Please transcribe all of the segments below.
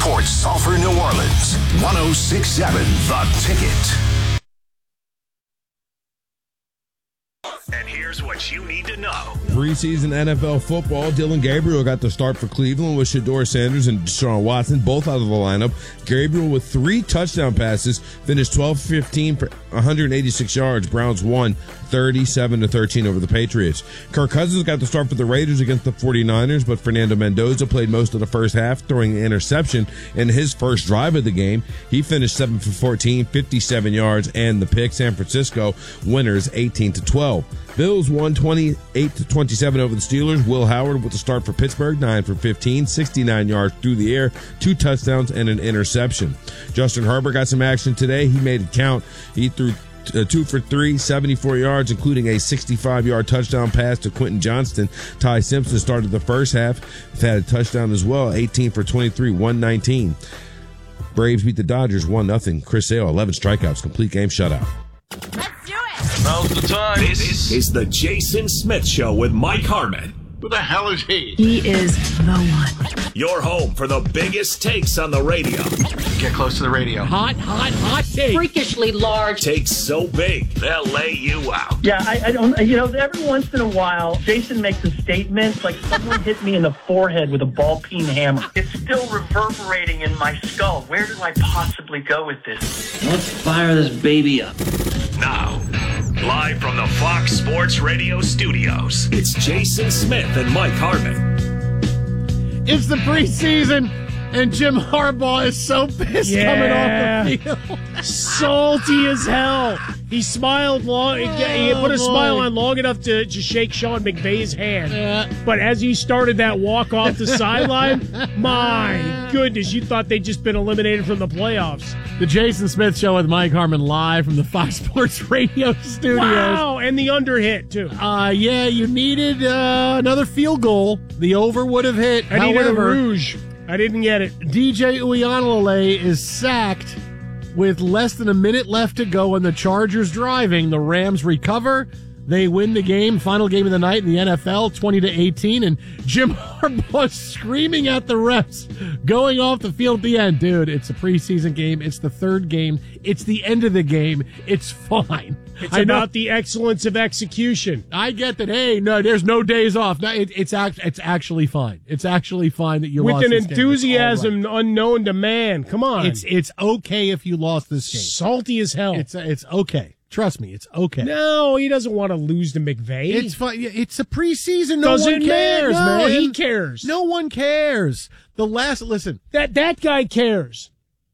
Port Sulphur, New Orleans. 106.7 The Ticket. And here's what you need to know. Preseason NFL football, Dillon Gabriel got the start for Cleveland with Shedeur Sanders and Deshaun Watson, both out of the lineup. Gabriel with 3 touchdown passes, finished 12-15 for 186 yards. Browns won 37-13 over the Patriots. Kirk Cousins got the start for the Raiders against the 49ers, but Fernando Mendoza played most of the first half, throwing an interception in his first drive of the game. He finished 7 for 14, 57 yards, and the pick. San Francisco winners 18-12. Bills won 28-27 over the Steelers. Will Howard with the start for Pittsburgh, 9 for 15, 69 yards through the air, 2 touchdowns, and an interception. Justin Herbert got some action today. He made it count. He threw 2 for 3, 74 yards, including a 65-yard touchdown pass to Quentin Johnston. Ty Simpson started the first half. Had a touchdown as well, 18 for 23, 119. Braves beat the Dodgers 1-0. Chris Sale, 11 strikeouts, complete game shutout. Let's do it! Now's the time. This is the Jason Smith Show with Mike Harmon. Who the hell is he? He is the one. Your home for the biggest takes on the radio. Get close to the radio. Hot take. Freakishly large. Takes so big, they'll lay you out. Yeah, I don't, every once in a while, Jason makes a statement like someone hit me in the forehead with a ball-peen hammer. It's still reverberating in my skull. Where do I possibly go with this? Let's fire this baby up. Now, live from the Fox Sports Radio studios, it's Jason Smith and Mike Harmon. It's the preseason, and Jim Harbaugh is so pissed coming off the field. Salty as hell. He smiled long. He put a smile on long enough to shake Sean McVay's hand. But as he started that walk off the sideline, my goodness, you thought they'd just been eliminated from the playoffs. The Jason Smith Show with Mike Harmon live from the Fox Sports Radio studios. Wow, and the under hit, too. Yeah, you needed another field goal. The over would have hit. I needed a rouge. I didn't get it. DJ Uiagalelei is sacked with less than a minute left to go and the Chargers driving. The Rams recover. They win the game, final game of the night in the NFL, 20-18, and Jim Harbaugh screaming at the refs, going off the field at the end. Dude, it's a preseason game. It's the third game. It's the end of the game. It's fine. It's about the excellence of execution. I get that. Hey, no, there's no days off. No, it's actually fine. It's actually fine that you lost this game. With an enthusiasm unknown to man. Come on. It's okay if you lost this game. Salty as hell. It's okay. Trust me, it's okay. No, he doesn't want to lose to McVay. It's fine. It's a preseason. No one cares, man. He cares. No one cares. Listen. That guy cares.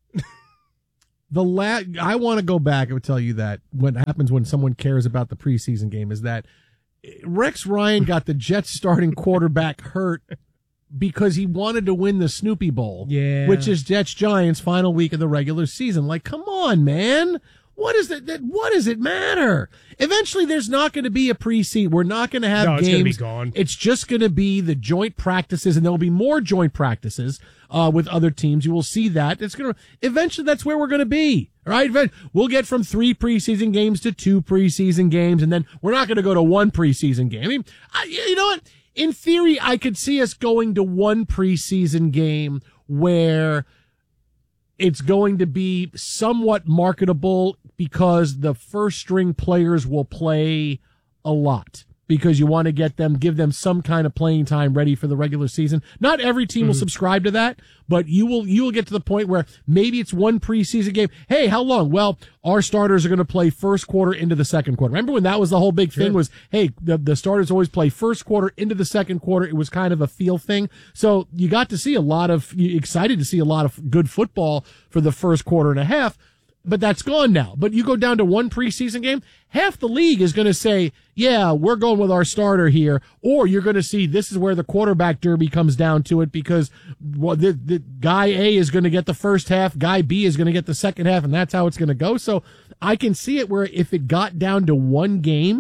I want to go back and tell you that what happens when someone cares about the preseason game is that Rex Ryan got the Jets starting quarterback hurt because he wanted to win the Snoopy Bowl, which is Jets-Giants final week of the regular season. Like, come on, man. What does it matter? Eventually, there's not going to be a preseason. We're not going to have games. It's going to be gone. It's just going to be the joint practices, and there'll be more joint practices with other teams. You will see that. Eventually, that's where we're going to be. All right? We'll get from 3 preseason games to 2 preseason games, and then we're not going to go to 1 preseason game. I mean, you know what? In theory, I could see us going to 1 preseason game where it's going to be somewhat marketable because the first string players will play a lot because you want to give them some kind of playing time ready for the regular season. Not every team will subscribe to that, but you will get to the point where maybe it's 1 preseason game. Hey, how long? Well, our starters are going to play first quarter into the second quarter. Remember when that was the whole big thing was, hey, the starters always play first quarter into the second quarter. It was kind of a feel thing. So you got to see excited to see a lot of good football for the first quarter and a half. But that's gone now. But you go down to 1 preseason game, half the league is going to say, yeah, we're going with our starter here. Or you're going to see this is where the quarterback derby comes down to it because the guy A is going to get the first half, guy B is going to get the second half, and that's how it's going to go. So I can see it where if it got down to 1 game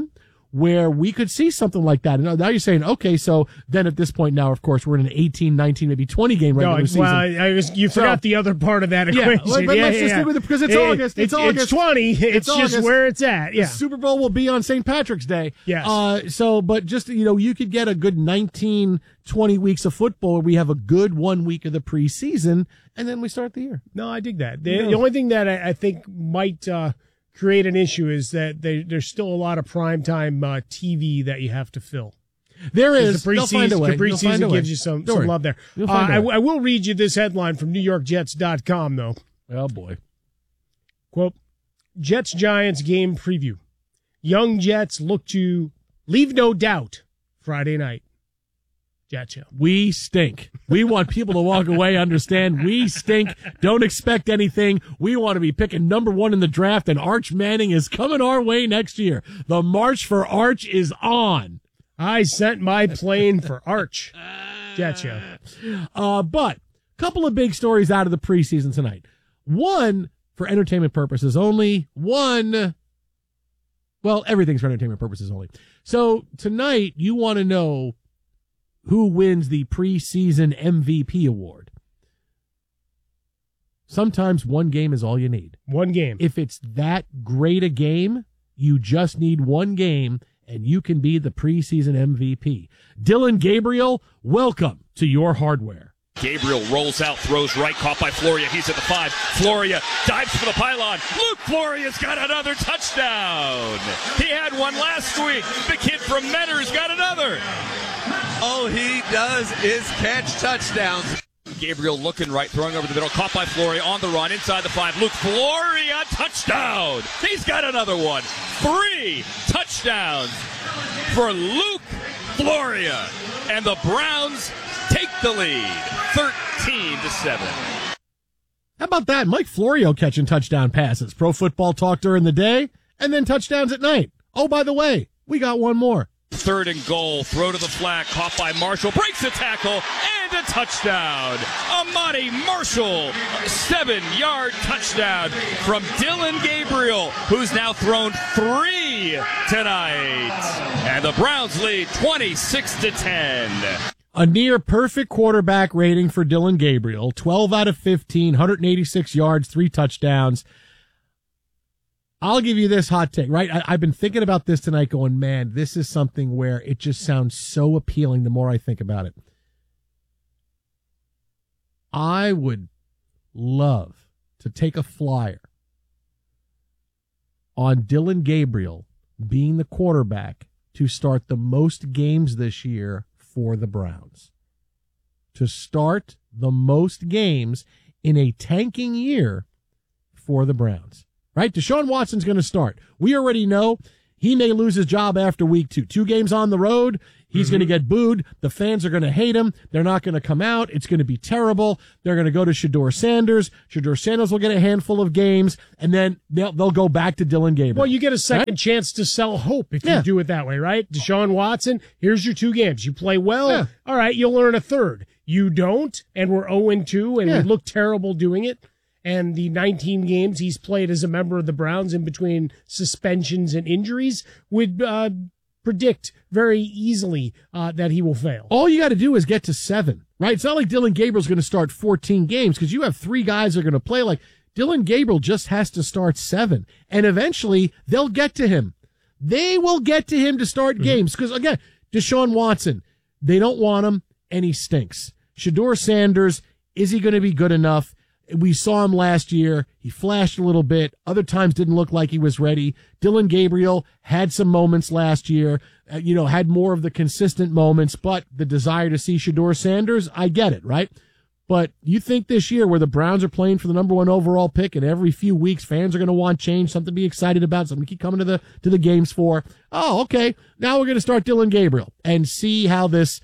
where we could see something like that. And now you're saying, okay, so then at this point now, of course, we're in an 18, 19, maybe 20 game regular season. Well, you forgot the other part of that equation. But let's just stick with it because it's August. It's August. It's 20. It's just August. where it's at. Yeah. The Super Bowl will be on St. Patrick's Day. Yes. But just, you could get a good 19, 20 weeks of football where we have a good 1 week of the preseason, and then we start the year. No, I dig that. The only thing that I think might create an issue is that there's still a lot of primetime TV that you have to fill. There is. The preseason gives you some love there. I will read you this headline from NewYorkJets.com, though. Oh, boy. Quote, Jets-Giants game preview. Young Jets look to leave no doubt Friday night. Jet Show. We stink. We want people to walk away, understand we stink. Don't expect anything. We want to be picking number 1 in the draft, and Arch Manning is coming our way next year. The march for Arch is on. I sent my plane for Arch. Jet Show. But a couple of big stories out of the preseason tonight. One, for entertainment purposes only. One, well, everything's for entertainment purposes only. So tonight, you want to know who wins the preseason MVP award. Sometimes one game is all you need. One game. If it's that great a game, you just need one game, and you can be the preseason MVP. Dillon Gabriel, welcome to your hardware. Gabriel rolls out, throws right, caught by Floria. He's at the 5. Floria dives for the pylon. Luke Floria's got another touchdown. He had one last week. The kid from Mentor's got another. All he does is catch touchdowns. Gabriel looking right, throwing over the middle, caught by Floria on the run, inside the 5. Luke Floria, touchdown! He's got another one. 3 touchdowns for Luke Floria. And the Browns take the lead, 13-7. How about that? Mike Florio catching touchdown passes. Pro Football Talk during the day, and then touchdowns at night. Oh, by the way, we got one more. 3rd and goal, throw to the flat, caught by Marshall, breaks the tackle, and a touchdown. Amani Marshall, 7-yard touchdown from Dillon Gabriel, who's now thrown 3 tonight. And the Browns lead 26-10. A near perfect quarterback rating for Dillon Gabriel, 12 out of 15, 186 yards, 3 touchdowns. I'll give you this hot take, right? I've been thinking about this tonight going, man, this is something where it just sounds so appealing the more I think about it. I would love to take a flyer on Dillon Gabriel being the quarterback to start the most games this year for the Browns. To start the most games in a tanking year for the Browns. Right? Deshaun Watson's going to start. We already know he may lose his job after week 2. 2 games on the road. He's going to get booed. The fans are going to hate him. They're not going to come out. It's going to be terrible. They're going to go to Shedeur Sanders. Shedeur Sanders will get a handful of games, and then they'll go back to Dillon Gabriel. Well, you get a second chance to sell hope if you do it that way, right? Deshaun Watson, here's your 2 games. You play well, all right, you'll earn a 3rd. You don't, and we're 0-2, and we look terrible doing it. And the 19 games he's played as a member of the Browns in between suspensions and injuries would predict very easily that he will fail. All you got to do is get to 7, right? It's not like Dillon Gabriel's going to start 14 games because you have 3 guys that are going to play. Like Dillon Gabriel just has to start 7, and eventually they'll get to him. They will get to him to start games because, again, Deshaun Watson, they don't want him, and he stinks. Shedeur Sanders, is he going to be good enough? We saw him last year. He flashed a little bit. Other times didn't look like he was ready. Dillon Gabriel had some moments last year, had more of the consistent moments, but the desire to see Shedeur Sanders, I get it, right? But you think this year where the Browns are playing for the number 1 overall pick and every few weeks fans are going to want change, something to be excited about, something to keep coming to the games for. Oh, okay. Now we're going to start Dillon Gabriel and see how this,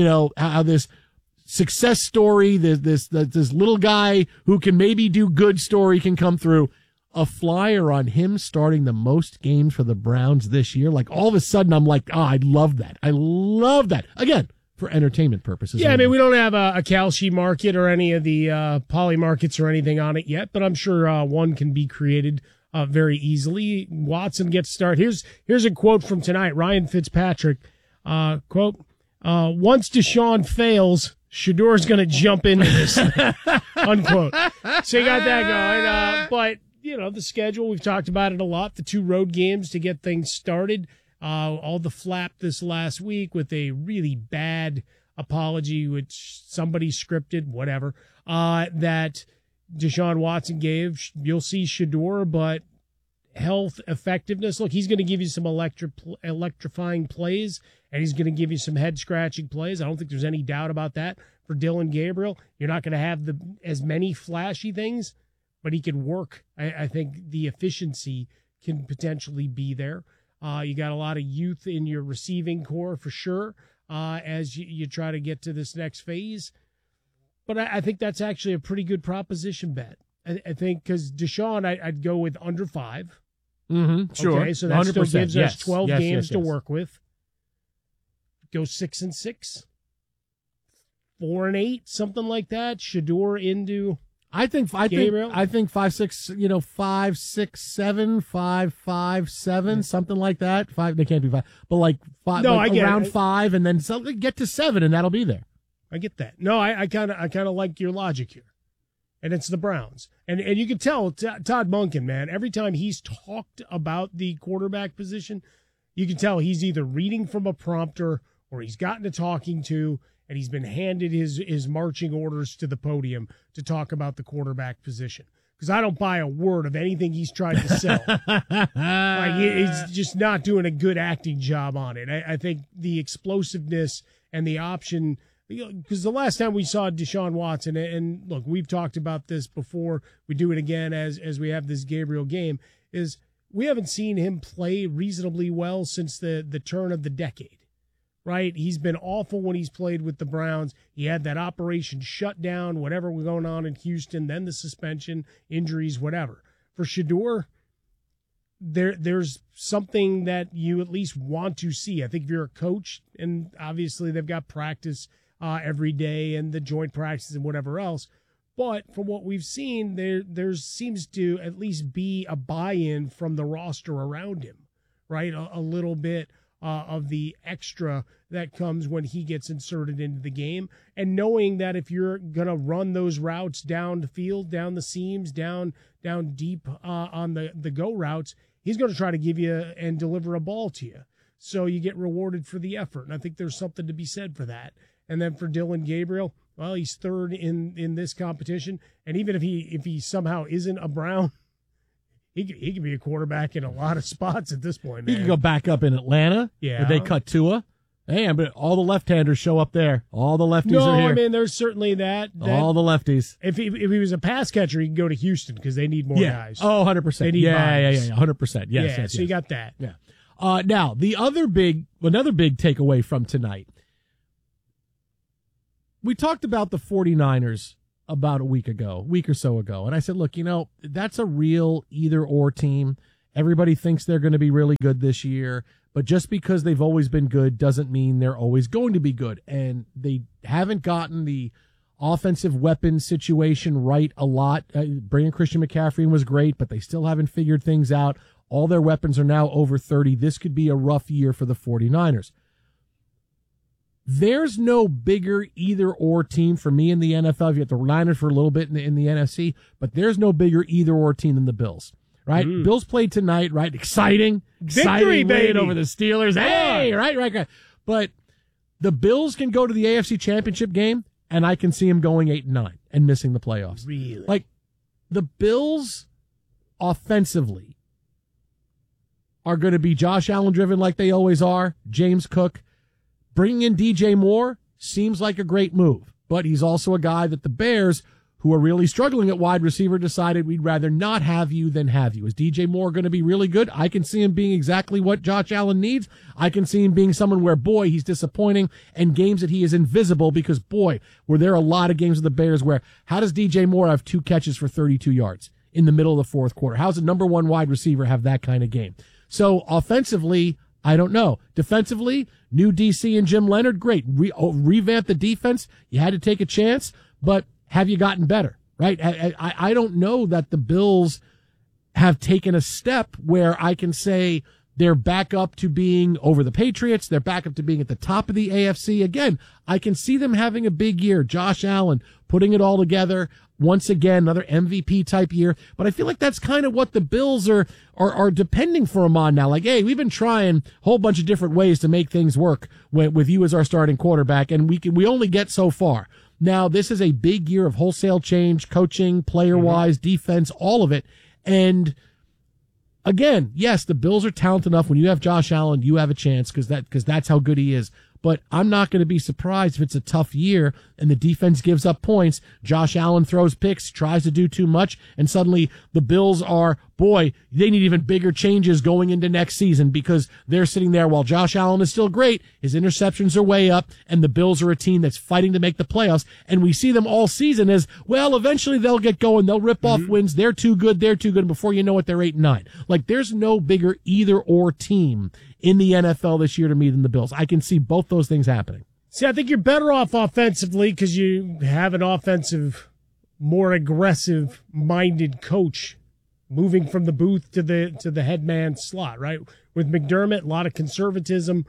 how this success story, this little guy who can maybe do good story can come through. A flyer on him starting the most games for the Browns this year. Like all of a sudden I'm like, I love that. I love that. Again, for entertainment purposes. Yeah, I mean, we don't have a Kalshi market or any of the poly markets or anything on it yet, but I'm sure one can be created very easily. Watson gets started. Here's a quote from tonight. Ryan Fitzpatrick, quote, once Deshaun fails, Shadour's going to jump into this, unquote. So you got that going. But, the schedule, we've talked about it a lot. The 2 road games to get things started. All the flap this last week with a really bad apology, which somebody scripted, whatever, that Deshaun Watson gave. You'll see Shador, but health, effectiveness. Look, he's going to give you some electrifying plays, and he's going to give you some head-scratching plays. I don't think there's any doubt about that. For Dillon Gabriel, you're not going to have as many flashy things, but he can work. I think the efficiency can potentially be there. You got a lot of youth in your receiving core for sure as you try to get to this next phase. But I think that's actually a pretty good proposition bet. I think because Deshaun, I'd go with under 5. Mm-hmm, sure. Okay, so that still gives us 12 games to work with. Go 6-6, 4-8, something like that. Shador into Gabriel. I think 5-6, 5, 6, 7, 5, 5, 7, something like that. 5, they can't be 5, but like 5, no, like I get around it. 5, and then get to 7, and that'll be there. I get that. No, I kind of like your logic here. And it's the Browns. And you can tell Todd Monken, man, every time he's talked about the quarterback position, you can tell he's either reading from a prompter or he's gotten a talking to, and he's been handed his marching orders to the podium to talk about the quarterback position. Because I don't buy a word of anything he's tried to sell. He's just not doing a good acting job on it. I think the explosiveness and the option, because the last time we saw Deshaun Watson, and look, we've talked about this before, we do it again as we have this Gabriel game, is we haven't seen him play reasonably well since the turn of the decade, right? He's been awful when he's played with the Browns. He had that operation shut down, whatever was going on in Houston, then the suspension, injuries, whatever. For Shador, there's something that you at least want to see. I think if you're a coach, and obviously they've got practice every day and the joint practices and whatever else. But from what we've seen, there seems to at least be a buy-in from the roster around him, right? A little bit of the extra that comes when he gets inserted into the game. And knowing that if you're going to run those routes down the field, down the seams, down deep on the go routes, he's going to try to give you and deliver a ball to you. So you get rewarded for the effort. And I think there's something to be said for that. And then for Dillon Gabriel, well, he's third in this competition. And even if he somehow isn't a Brown, he could be a quarterback in a lot of spots at this point, man. He could go back up in Atlanta. Yeah. If they cut Tua. Hey, but all the left-handers show up there. All the lefties are here. No, I mean, there's certainly that all the lefties. If he was a pass catcher, he can go to Houston because they need more guys. Oh, 100%. They need bodies. 100%. Yes. So you got that. Yeah. Now, another big takeaway from tonight. We talked about the 49ers about a week or so ago, and I said, look, that's a real either-or team. Everybody thinks they're going to be really good this year, but just because they've always been good doesn't mean they're always going to be good. And they haven't gotten the offensive weapon situation right a lot. Bringing Christian McCaffrey was great, but they still haven't figured things out. All their weapons are now over 30. This could be a rough year for the 49ers. There's no bigger either-or team for me in the NFL. You get the Niners for a little bit in the NFC, but there's no bigger either-or team than the Bills, right? Bills played tonight, right? Exciting Victory, baby, win over the Steelers. Hey, right. But the Bills can go to the AFC Championship game, and I can see them going 8-9 and missing the playoffs. Really? Like, the Bills offensively are going to be Josh Allen driven like they always are, James Cook. Bringing in DJ Moore seems like a great move, but he's also a guy that the Bears, who are really struggling at wide receiver, decided we'd rather not have you than have you. Is DJ Moore going to be really good? I can see him being exactly what Josh Allen needs. I can see him being someone where, boy, he's disappointing, and games that he is invisible because, boy, were there a lot of games with the Bears where how does DJ Moore have 2 catches for 32 yards in the middle of the fourth quarter? How's a number 1 wide receiver have that kind of game? So offensively, I don't know. Defensively, new DC and Jim Leonard, great. Revamp the defense. You had to take a chance, but have you gotten better, right? I don't know that the Bills have taken a step where I can say they're back up to being over the Patriots. They're back up to being at the top of the AFC. Again, I can see them having a big year. Josh Allen putting it all together. Once again, another MVP type year. But I feel like that's kind of what the Bills are depending for him on now. Like, hey, we've been trying a whole bunch of different ways to make things work with you as our starting quarterback, and we only get so far. Now, this is a big year of wholesale change, coaching, player-wise, defense, all of it. And again, yes, the Bills are talented enough. When you have Josh Allen, you have a chance because that's how good he is. But I'm not going to be surprised if it's a tough year and the defense gives up points. Josh Allen throws picks, tries to do too much, and suddenly the Bills are, boy, they need even bigger changes going into next season because they're sitting there while Josh Allen is still great. His interceptions are way up, and the Bills are a team that's fighting to make the playoffs. And we see them all season as, well, eventually they'll get going. They'll rip off wins. They're too good. And before you know it, they're 8-9. Like, there's no bigger either-or team in the NFL this year to me than the Bills. I can see both those things happening. See, I think you're better off offensively because you have an offensive, more aggressive-minded coach moving from the booth to the head man slot, right? With McDermott, a lot of conservatism,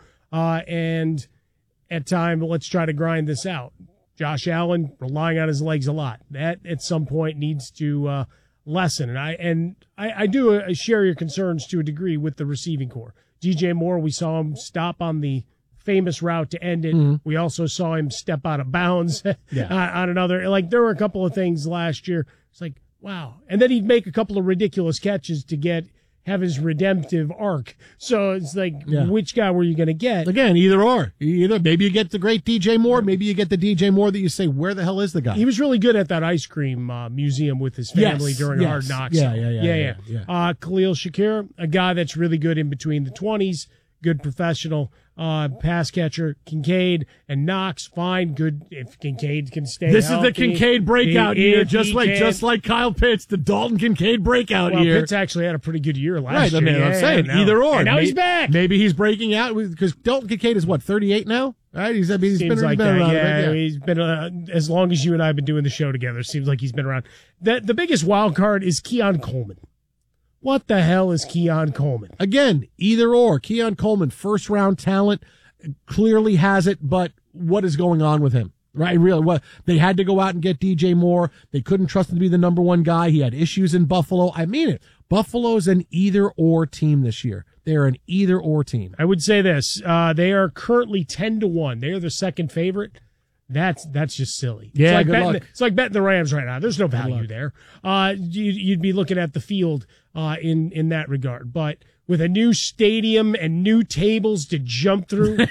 and at time, let's try to grind this out. Josh Allen relying on his legs a lot. That at some point needs to lessen. And I do share your concerns to a degree with the receiving core. DJ Moore, we saw him stop on the famous route to end it. Mm-hmm. We also saw him step out of bounds on another. Like, there were a couple of things last year. It's like, wow. And then he'd make a couple of ridiculous catches to have his redemptive arc. So it's like, which guy were you going to get? Again, either or. Maybe you get the great DJ Moore. Maybe you get the DJ Moore that you say, where the hell is the guy? He was really good at that ice cream museum with his family during Hard Knocks. Yeah. Khalil Shakir, a guy that's really good in between the 20s, good professional. Pass catcher, Kincaid and Knox, fine, good if Kincaid can stay This healthy. Is the Kincaid breakout year, just like Kyle Pitts, the Dalton Kincaid breakout year. Pitts actually had a pretty good year last year. Right, I'm saying, either or. And now he's back. Maybe he's breaking out, because Dalton Kincaid is, 38 now? Right? He's been around. Yeah, he's been, as long as you and I have been doing the show together, seems like he's been around. The biggest wild card is Keon Coleman. What the hell is Keon Coleman? Again, either or. Keon Coleman, first-round talent, clearly has it, but what is going on with him? Right? Really, they had to go out and get DJ Moore. They couldn't trust him to be the number one guy. He had issues in Buffalo. I mean it. Buffalo's an either-or team this year. They're an either-or team. I would say this. They are currently 10-1. They are the second favorite. That's just silly. Yeah, it's like betting the Rams right now. There's no value there. You'd be looking at the field in that regard. But with a new stadium and new tables to jump through,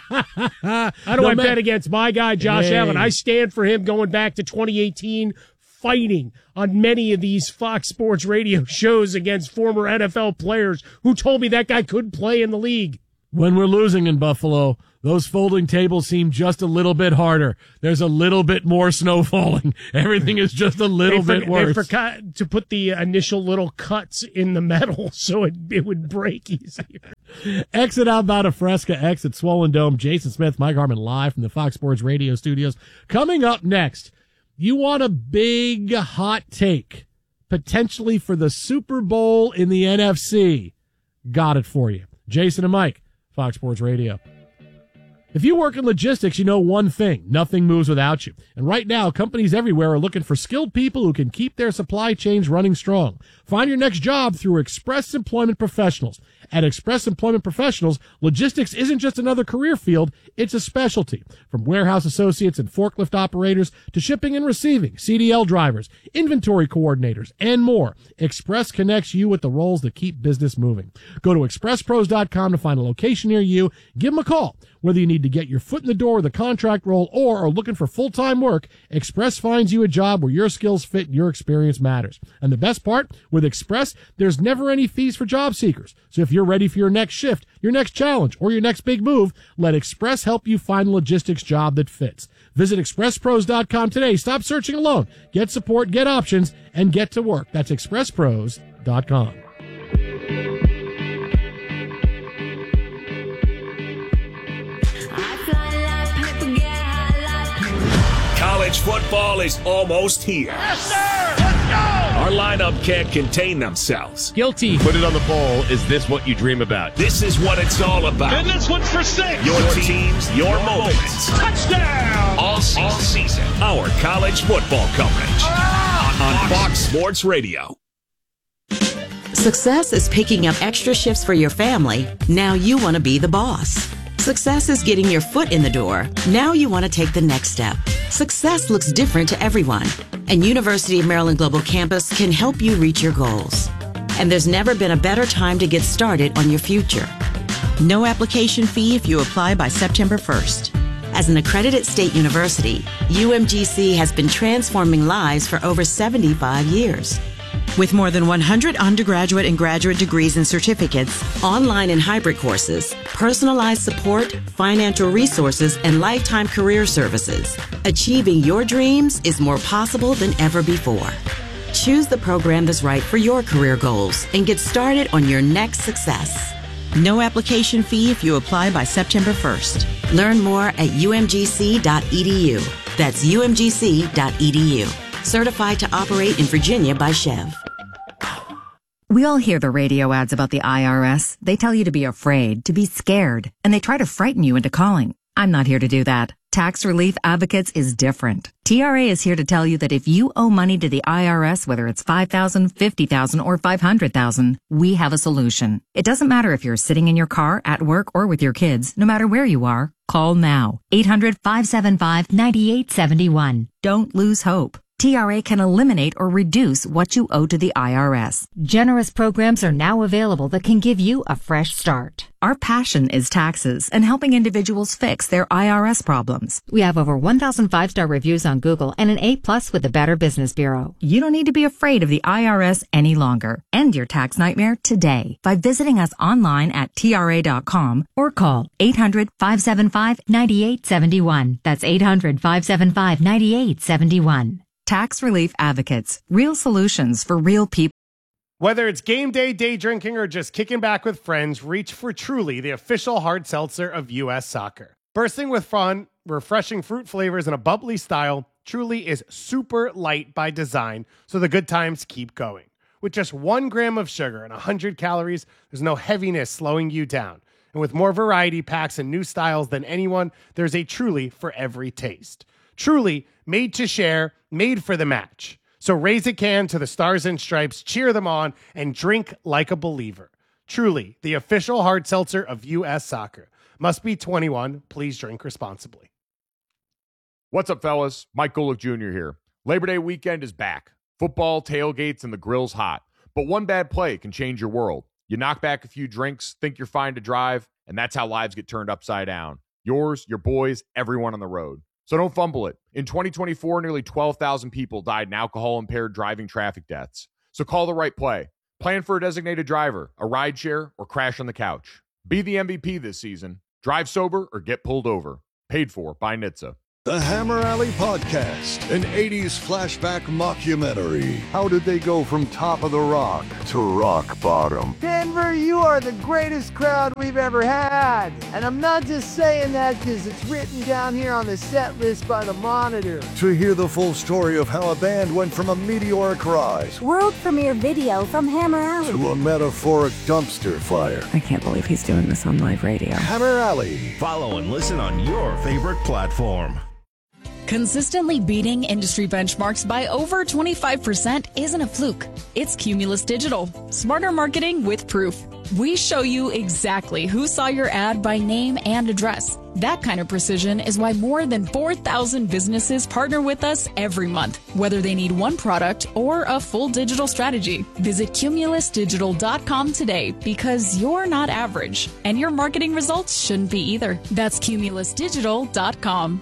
how do I bet against my guy Josh Allen? I stand for him going back to 2018, fighting on many of these Fox Sports radio shows against former NFL players who told me that guy couldn't play in the league. When we're losing in Buffalo, those folding tables seem just a little bit harder. There's a little bit more snow falling. Everything is just a little bit worse. They forgot to put the initial little cuts in the metal so it would break easier. Exit outbound of Fresca, exit Swollen Dome. Jason Smith, Mike Harmon live from the Fox Sports Radio studios. Coming up next, you want a big hot take, potentially for the Super Bowl in the NFC. Got it for you. Jason and Mike, Fox Sports Radio. If you work in logistics, you know one thing. Nothing moves without you. And right now, companies everywhere are looking for skilled people who can keep their supply chains running strong. Find your next job through Express Employment Professionals. At Express Employment Professionals, logistics isn't just another career field, it's a specialty. From warehouse associates and forklift operators to shipping and receiving, CDL drivers, inventory coordinators, and more, Express connects you with the roles that keep business moving. Go to expresspros.com to find a location near you. Give them a call. Whether you need to get your foot in the door with a contract role or are looking for full-time work, Express finds you a job where your skills fit and your experience matters. And the best part, with Express, there's never any fees for job seekers. So if you're ready for your next shift, your next challenge, or your next big move, let Express help you find a logistics job that fits. Visit expresspros.com today. Stop searching alone. Get support, get options, and get to work. That's expresspros.com. College football is almost here. Yes, sir! Let's go! Our lineup can't contain themselves. Guilty. Put it on the poll. Is this what you dream about? This is what it's all about. And this one's for 6. Your teams, your moments. Touchdown! All season. Our college football coverage on Fox Sports Radio. Success is picking up extra shifts for your family. Now you want to be the boss. Success is getting your foot in the door. Now you want to take the next step. Success looks different to everyone, and University of Maryland Global Campus can help you reach your goals. And there's never been a better time to get started on your future. No application fee if you apply by September 1st. As an accredited state university, UMGC has been transforming lives for over 75 years. With more than 100 undergraduate and graduate degrees and certificates, online and hybrid courses, personalized support, financial resources, and lifetime career services, achieving your dreams is more possible than ever before. Choose the program that's right for your career goals and get started on your next success. No application fee if you apply by September 1st. Learn more at umgc.edu. That's umgc.edu. Certified to operate in Virginia by Chev. We all hear the radio ads about the IRS. They tell you to be afraid, to be scared, and they try to frighten you into calling. I'm not here to do that. Tax Relief Advocates is different. TRA is here to tell you that if you owe money to the IRS, whether it's $5,000, $50,000, or $500,000, we have a solution. It doesn't matter if you're sitting in your car, at work, or with your kids. No matter where you are, call now. 800-575-9871. Don't lose hope. TRA can eliminate or reduce what you owe to the IRS. Generous programs are now available that can give you a fresh start. Our passion is taxes and helping individuals fix their IRS problems. We have over 1,000 5-star reviews on Google and an A+ with the Better Business Bureau. You don't need to be afraid of the IRS any longer. End your tax nightmare today by visiting us online at TRA.com or call 800-575-9871. That's 800-575-9871. Tax Relief Advocates. Real solutions for real people. Whether it's game day, day drinking, or just kicking back with friends, reach for Truly, the official hard seltzer of U.S. Soccer. Bursting with fun, refreshing fruit flavors, and a bubbly style, Truly is super light by design, so the good times keep going. With just 1 gram of sugar and 100 calories, there's no heaviness slowing you down. And with more variety packs and new styles than anyone, there's a Truly for every taste. Truly, made to share, made for the match. So raise a can to the Stars and Stripes, cheer them on, and drink like a believer. Truly, the official hard seltzer of U.S. Soccer. Must be 21. Please drink responsibly. What's up, fellas? Mike Golick Jr. here. Labor Day weekend is back. Football, tailgates, and the grill's hot. But one bad play can change your world. You knock back a few drinks, think you're fine to drive, and that's how lives get turned upside down. Yours, your boys, everyone on the road. So don't fumble it. In 2024, nearly 12,000 people died in alcohol-impaired driving traffic deaths. So call the right play. Plan for a designated driver, a rideshare, or crash on the couch. Be the MVP this season. Drive sober or get pulled over. Paid for by NHTSA. The Hammer Alley Podcast, an 80s flashback mockumentary. How did they go from top of the rock to rock bottom? Denver, you are the greatest crowd we've ever had. And I'm not just saying that because it's written down here on the set list by the Monitor. To hear the full story of how a band went from a meteoric rise, world premiere video from Hammer Alley, to a metaphoric dumpster fire. I can't believe he's doing this on live radio. Hammer Alley. Follow and listen on your favorite platform. Consistently beating industry benchmarks by over 25% isn't a fluke. It's Cumulus Digital. Smarter marketing with proof. We show you exactly who saw your ad by name and address. That kind of precision is why more than 4,000 businesses partner with us every month, whether they need one product or a full digital strategy. Visit cumulusdigital.com today because you're not average, and your marketing results shouldn't be either. That's cumulusdigital.com.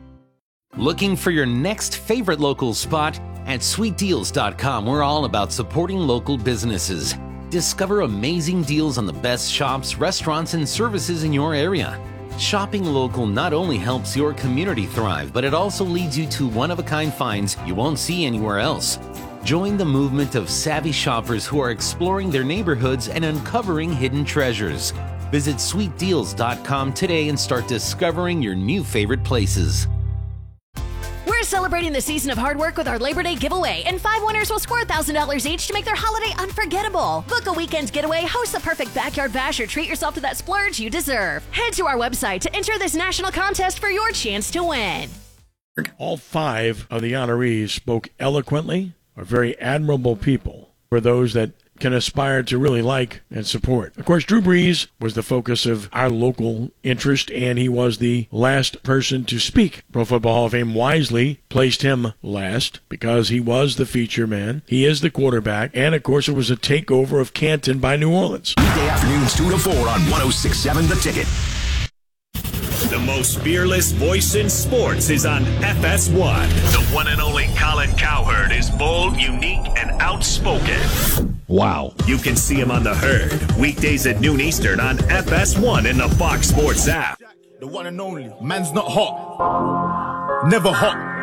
Looking for your next favorite local spot? At sweetdeals.com, we're all about supporting local businesses. Discover amazing deals on the best shops, restaurants, and services in your area. Shopping local not only helps your community thrive, but it also leads you to one-of-a-kind finds you won't see anywhere else. Join the movement of savvy shoppers who are exploring their neighborhoods and uncovering hidden treasures. Visit sweetdeals.com today and start discovering your new favorite places. We're We're celebrating the season of hard work with our Labor Day giveaway, and 5 winners will score $1,000 each to make their holiday unforgettable. Book a weekend getaway, host the perfect backyard bash, or treat yourself to that splurge you deserve. Head to our website to enter this national contest for your chance to win. All 5 of the honorees spoke eloquently, are very admirable people for those that can aspire to really like and support. Of course, Drew Brees was the focus of our local interest, and he was the last person to speak. Pro Football Hall of Fame wisely placed him last because he was the feature man. He is the quarterback, and of course, it was a takeover of Canton by New Orleans. Weekday afternoons 2 to 4 on 106.7 The Ticket. The most fearless voice in sports is on FS1. The one and only Colin Cowherd is bold, unique, and outspoken. Wow. You can see him on The Herd, weekdays at noon Eastern on FS1 and the Fox Sports app. The one and only. Man's not hot. Never hot.